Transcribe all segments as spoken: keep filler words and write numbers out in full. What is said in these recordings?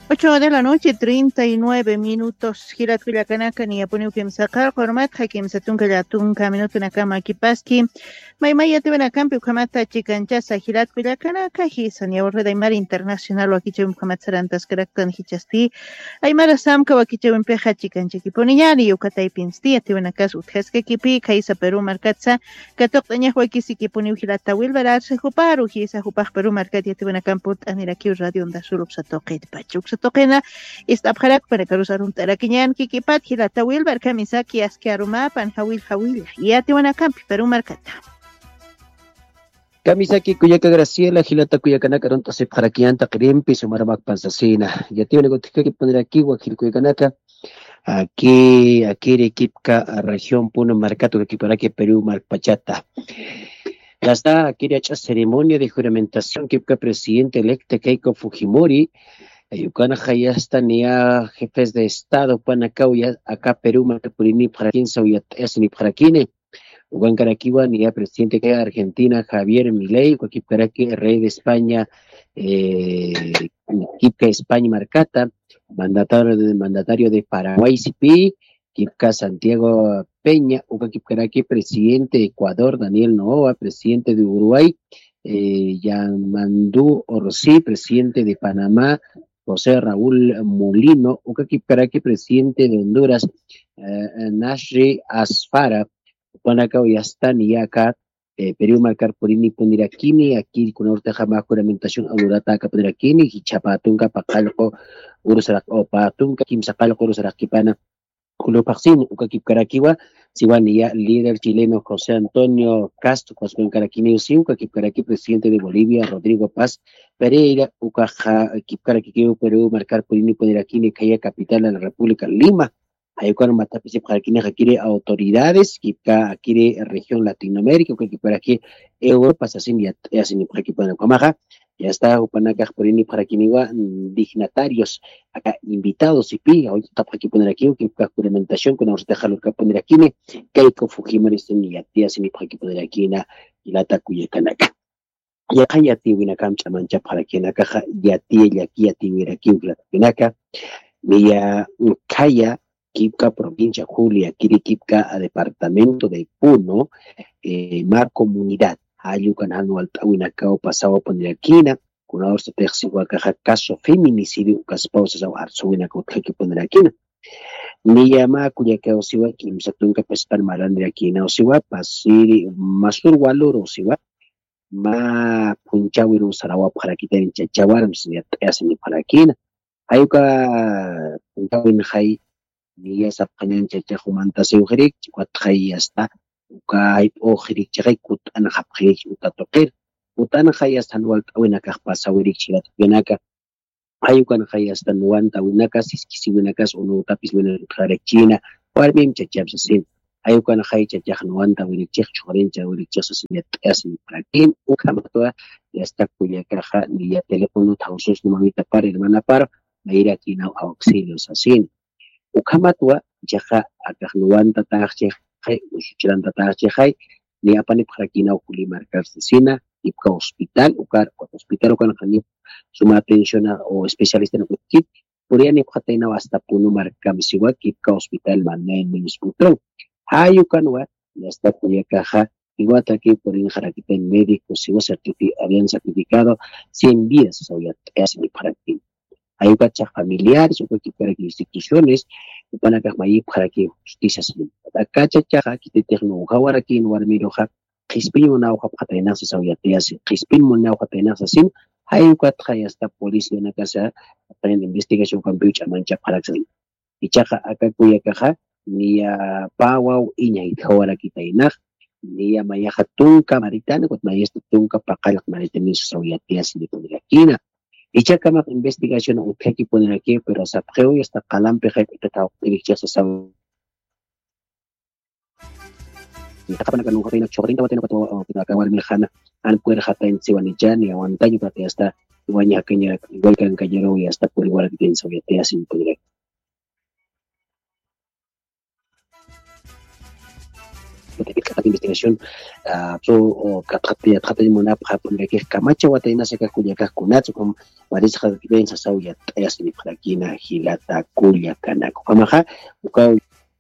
Ocho de la noche, treinta y nueve minutos. Girat Kuyakanaka ni apuniu kim sakar, kormat hakim satunka yatunka minuto nakama kipaski. Maymaya tibena campi ukamata chikanchasa Girat Kuyakanaka hisan yawarre de mar internacional wakiche ukamat sarantas karaktan hichasti. Aymara samka wakiche umpeja chikanchiki poniñani ukatay pinstia tibena kas utjeske kipi kaisa Perú markatsa katok tanyah wakisi kipuniu Girata wilbarar se juparu hisa jupaj Perú markat tibena camput anirakiu radio onda surup satoqit pachuk toqena istapjarak para karusarun tarakiñan kikipat Girata wilbar kamisaki askiarumapan hawil hawil yati wana campi Perú markata Kamisaki kuyaka Graciela Gilata kuyakanaka ronta sepjarakianta qirimpi sumaramak pansasina yati wana gotikaki poner aquí wakil kuyakanaka aquí aquí equipka región Puno marcato que para que Perú marpachata. Ya está aquí hecha ceremonia de juramentación que el presidente electo Keiko Fujimori. Ayucana ya están ya jefes de estado panacá acá Perú marcapurini para quien soy ni para quien Ugan Caraquiwa ni ya presidente que Argentina Javier Milei aquí para que rey de España eh Kipka España marcata mandatario de mandatario de Paraguay C P Kipka Santiago Peña Uga Kipkaraki presidente de Ecuador Daniel Noboa presidente de Uruguay eh, Yamandú Orsi presidente de Panamá José Raúl Molino, Ucaquiparaqui, presidente de Honduras, eh, Nashri Asfara, Panacao y Astan y acá, eh, Perú marcar por ini Punirakini, aquí con orte jamás juramentación Aurata Capurakini, y Chapatunga, Pacalco, Urusarak, o Patunga, Kim Sacalco, Urusarakipana, Culopaxin, Ucaquiparaquiwa, Siwania, líder chileno José Antonio Castro, Cosco Caraquini, Ucaquiparaqui, presidente de Bolivia, Rodrigo Paz Pereira, Ucaja, Kipkaraquiqueo, Perú, marcar por ini Punirakini, Caya capital de la República, Lima. Ayucan Matapisi Paraquini, requiere autoridades, Kipka, adquiere región Latinoamérica, Ucaquiparaqui, Europa, Sasin y Asin Paraquipana Comaja. Ya está, Upanacaj por ini para quiniwa dignatarios acá invitados y pi, hoy está aquí poner aquí, que juramentación que nos deja lo que poner aquí, Keiko Fujimori sin ya tía sin para aquí poner aquí na y la tacuya canaka. Ya kaya tiwina kamcha mancha para aquí na caja ya tía ya aquí ya tiwira aquí la canaka. Mia kaya Kipka provincia Julia, Kiri Kipka a departamento de Puno, eh, mar comunidad. Ayucan anual Tawinacao pasado por la quina, con ahora se te igual caso feminicidio, caspausas o arzuinacao que poner aquí. Ni llama cuya que osiwa, que me satunca pescar malandre aquí na osiwa, pasir masur walor osiwa, ma punchawiru sarawa para aquí ten chachawaram si ya hacen para aquí. Ayuca punchawin hay, ni esa pañan chachajumanta se ujerik, chicuat hay hasta. Ukay ojirik chay kut ana hapjik utatoqir utana hayas tanwal awinaka pasawirik chilat yanaka ayukan hayas tanwan tawinaka siskisi winakas unu tapis wina kharek china warmim chachapsa sin ayukan hay chachajnuan tawirik chik chorin chawirik chasasin yasin prakin ukamatwa yasta kuyakaja ni ya teléfono tausus numamita par hermana par meira kina auxilios asin ukamatwa jaja akajnuan tatachik hay usuchiran tatache hay ni apani prakina ukuli marcar sina ipka hospital ukar hospital ukan kani suma atención o especialista en ukit purian ipkataina hasta puno marca misiwa ipka hospital manen minisputo hay ukan wa hasta kuya caja iguata que por en jaraquiten médico sigo certifi habían certificado cien días soy es mi práctica hay bachas familiares o para que instituciones para que mayi para que justicia se acá chacha que te terno hawara que no armiro ha crispin una hoja patena se sabía te hace crispin una hoja patena sin hay cuatro ya está policía en la casa para la investigación con bicha mancha para que y chaja acá cuya caja ni a pawa y ni hawara que taina ni a maya tunka maritana con mayesta tunka pakal maritana se sabía te hace de poner aquí y ya que investigación o que poner aquí pero se apreo y está calampe que te está dirigiendo a saber kapan akan mengkoordinasi chorinta watena pato pinakawal milhana an puer hata en siwanijan y aguantaño para que hasta iguaña kenya igual que en cayero y hasta por igual que en soviética sin poder de investigación o capaz capaz monapja porque camacha watayna se kakuya kakunacho con marisja venza sauya es ni prakina hilata kuya kanako kamaja uka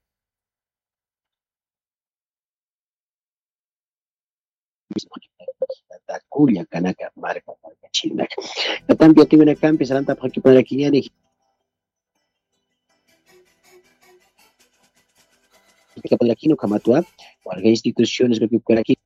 kuya kanaka marca marca china también tiene una campi salanta para que para aquí ya ni que para aquí no kamatua o alguna instituciones que por aquí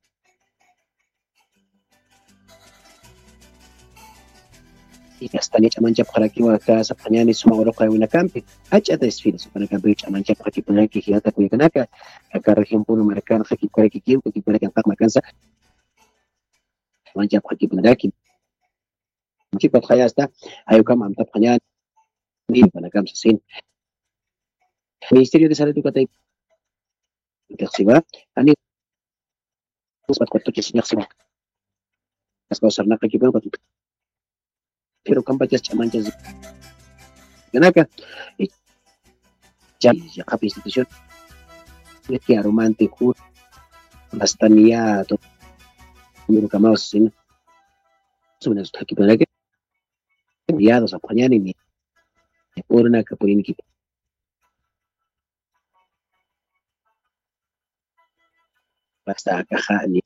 hasta ni chamancha para aquí wa casa pañani suma oro para una campi hacha de esfinas para campi chamancha para aquí para aquí hilata kuya kanaka acá región puno marcar aquí para aquí que aquí para que más cansa chamancha para aquí para aquí mucho para allá está hay como amta pañani para camsa sin Ministerio de Salud Yucatán Tersiba ani sempat kuat tuh sinyak sih kas kau sarna kaki bang kuat pero kampa jas chaman jas kenapa jam ya kap institusi que romántico bastania atau muru kamau sin sudah sudah kita lagi enviados a pañar ini purna que purin kita basta caja ni